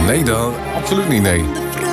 Nee, dan absoluut niet, nee.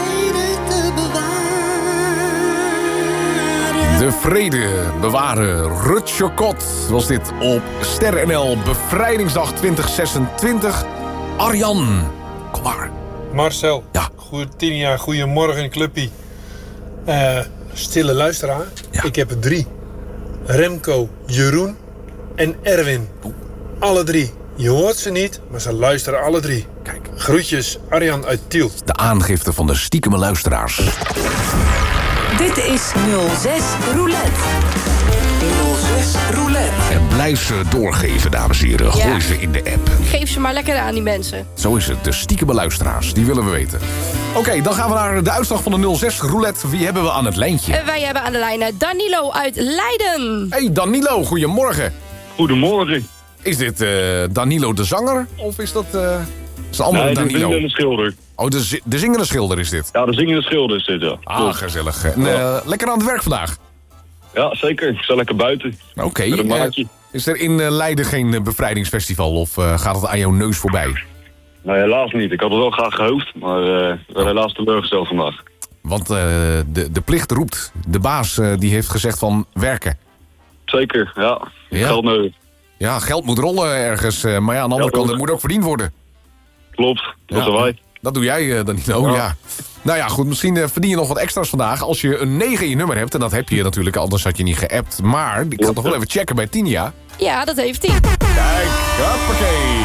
De vrede bewaren. Rutje Kot was dit op Ster NL Bevrijdingsdag 2026. Arjan, kom maar. Marcel, Ja. Tinia, goedemorgen clubpie. Stille luisteraar, Ja. Ik heb er 3. Remco, Jeroen en Erwin. Alle 3. Je hoort ze niet, maar ze luisteren alle 3. Kijk. Groetjes, Arjan uit Tiel. De aangifte van de stiekeme luisteraars. Dit is 06 Roulette. 06 Roulette. En blijf ze doorgeven, dames en heren. Gooi ze in de app. Geef ze maar lekker aan, die mensen. Zo is het, de stiekeme luisteraars. Die willen we weten. Oké, dan gaan we naar de uitslag van de 06 roulette. Wie hebben we aan het lijntje? Wij hebben aan de lijn Danilo uit Leiden. Hey Danilo, goedemorgen. Goedemorgen. Is dit Danilo de zanger? Of is dat is een andere Nee, de Danilo? zingende schilder. Oh, de zingende schilder is dit. Ja, de zingende schilder is dit, ja. Ah, gezellig. En, lekker aan het werk vandaag. Ja, zeker. Ik sta lekker buiten. Oké. Met een maatje. Is er in Leiden geen bevrijdingsfestival of gaat het aan jouw neus voorbij? Nou, helaas niet. Ik had het wel graag gehoopt, maar ik ben helaas teleurgesteld vandaag. Want de plicht roept. De baas die heeft gezegd van werken. Zeker, ja. Ja. Geld nodig. Ja, geld moet rollen ergens. Maar ja, aan de andere kant, het moet ook verdiend worden. Klopt, dat Ja. zijn wij. Dat doe jij, Danilo, ja. Nou ja, goed, misschien verdien je nog wat extra's vandaag... als je een 9 in je nummer hebt. En dat heb je natuurlijk, anders had je niet geappt. Maar ik ga toch wel even checken bij Tinia. Ja, dat heeft hij. Kijk, hoppakee.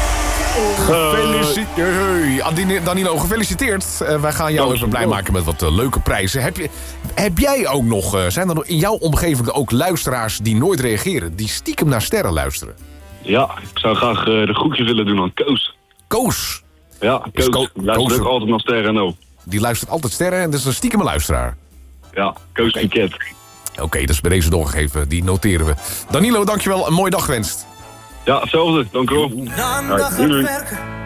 Gefeliciteerd. Danilo, gefeliciteerd. Wij gaan jou even blij maken met wat leuke prijzen. Heb jij ook nog, zijn er nog in jouw omgeving ook luisteraars die nooit reageren? Die stiekem naar sterren luisteren? Ja, ik zou graag de groetjes willen doen aan Koos. Koos. Ja, Is Koos. Luistert ook altijd naar Sterren NL. Die luistert altijd sterren en dat is een stiekeme luisteraar. Ja, Koos Piket. Oké, dat is bij deze doorgegeven. Die noteren we. Danilo, dankjewel. Een mooie dag gewenst. Ja, hetzelfde. Dank u wel. Na een dag hard werken